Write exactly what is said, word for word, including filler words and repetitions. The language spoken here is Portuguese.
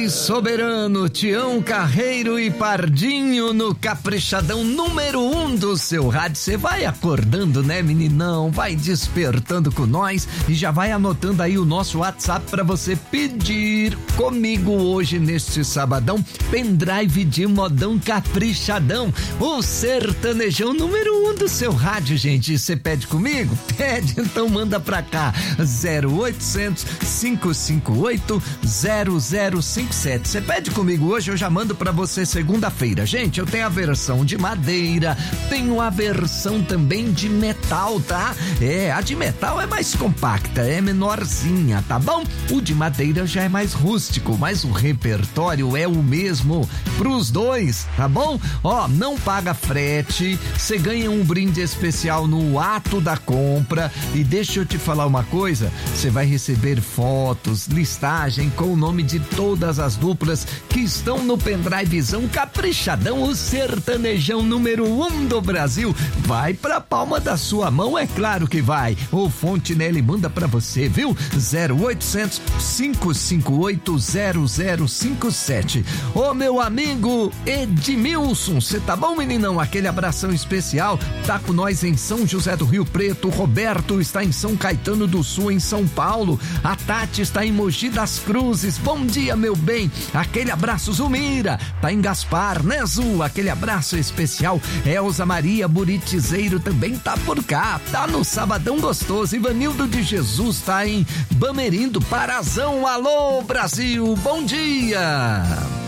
Pai soberano, Tião Carreiro e Pardinho no Caprichadão número um do seu rádio. Você vai acordando, né, meninão? Vai despertando com nós e já vai anotando aí o nosso WhatsApp pra você pedir comigo hoje neste sabadão pendrive de modão Caprichadão, o sertanejão número um do seu rádio, gente. Você pede comigo? Pede, então manda pra cá, zero oitocentos, cinco cinco oito, zero zero cinco sete. Você pede comigo hoje, eu já mando pra você segunda-feira. Gente, eu tenho a versão de madeira, tenho a versão também de metal, tá? É, a de metal é mais compacta, é menorzinha, tá bom? O de madeira já é mais rústico, mas o repertório é o mesmo pros dois, tá bom? Ó, não paga frete, você ganha um brinde especial no ato da compra e deixa eu te falar uma coisa, você vai receber fotos, listagem com o nome de todas as duplas que estão no pendrivezão Caprichadão, o sertanejão número um do Brasil. Vai pra palma da sua mão, é claro que vai. O Fontinelli manda pra você, viu? zero oitocentos, cinco cinco oito, zero zero cinco sete. Ô meu amigo Edmilson, você tá bom, meninão? Aquele abração especial, tá com nós em São José do Rio Preto. Roberto está em São Caetano do Sul, em São Paulo. A Tati está em Mogi das Cruzes. Bom dia, meu bem. Aquele abraço, Zumira. Tá em Gaspar, né, Zu? Aquele abraço especial. Elza Maria Buritizeiro também tá por cá. Tá no Sabadão Gostoso. Ivanildo de Jesus tá em Bamerindo, Parazão. Alô, Brasil. Bom dia.